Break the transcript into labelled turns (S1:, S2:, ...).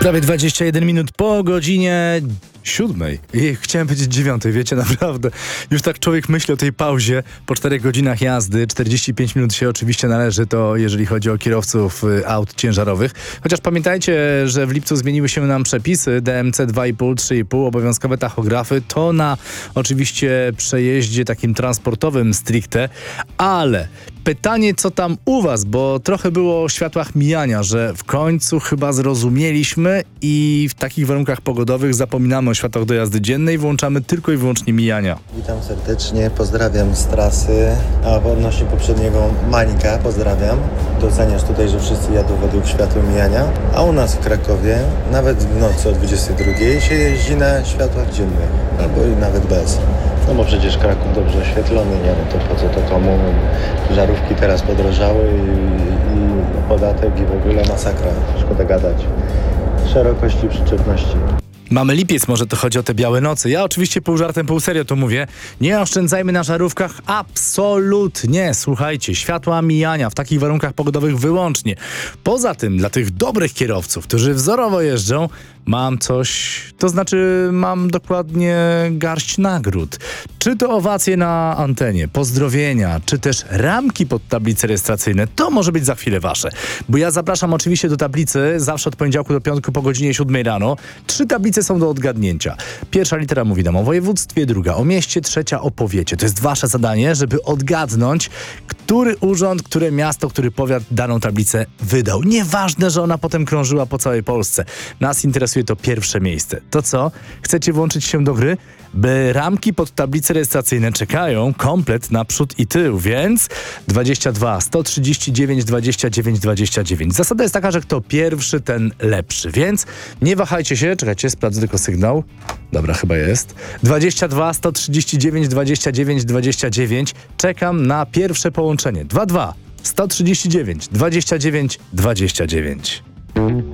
S1: Prawie 21 minut po godzinie 7. I chciałem powiedzieć 9, wiecie, naprawdę. Już tak człowiek myśli o tej pauzie po 4 godzinach jazdy. 45 minut się oczywiście należy, to jeżeli chodzi o kierowców aut ciężarowych. Chociaż pamiętajcie, że w lipcu zmieniły się nam przepisy DMC 2,5, 3,5, obowiązkowe tachografy. To na oczywiście przejeździe takim transportowym stricte, ale pytanie, co tam u was, bo trochę było o światłach mijania, że w końcu chyba zrozumieliśmy i w takich warunkach pogodowych zapominamy o światłach do jazdy dziennej, włączamy tylko i wyłącznie mijania.
S2: Witam serdecznie, pozdrawiam z trasy, a odnośnie poprzedniego Mańka pozdrawiam. Doceniasz tutaj, że wszyscy jadą według światła mijania, a u nas w Krakowie nawet w nocy o 22 się jeździ na światłach dziennych, albo i nawet bez. No bo przecież Kraków dobrze oświetlony, nie? No to po co to komu? Żarówki teraz podrożały i podatek i w ogóle masakra, szkoda gadać. Szerokości przyczepności.
S1: Mamy lipiec, może to chodzi o te białe noce. Ja oczywiście pół żartem, pół serio to mówię. Nie oszczędzajmy na żarówkach, absolutnie. Słuchajcie, światła mijania w takich warunkach pogodowych wyłącznie. Poza tym dla tych dobrych kierowców, którzy wzorowo jeżdżą, mam coś, to znaczy mam dokładnie garść nagród. Czy to owacje na antenie, pozdrowienia, czy też ramki pod tablice rejestracyjne, to może być za chwilę wasze. Bo ja zapraszam oczywiście do tablicy zawsze od poniedziałku do piątku po godzinie 7 rano. 3 tablice są do odgadnięcia. Pierwsza litera mówi nam o województwie, druga o mieście, trzecia o powiecie. To jest wasze zadanie, żeby odgadnąć, który urząd, które miasto, który powiat daną tablicę wydał. Nieważne, że ona potem krążyła po całej Polsce. Nas interesuje to pierwsze miejsce. To co? Chcecie włączyć się do gry? By ramki pod tablice rejestracyjne czekają komplet na przód i tył, więc 22 139 29 29. Zasada jest taka, że kto pierwszy, ten lepszy, więc nie wahajcie się, czekajcie, sprawdzę tylko sygnał. Dobra, chyba jest. 22 139 29 29. Czekam na pierwsze połączenie. 22 139 29 29.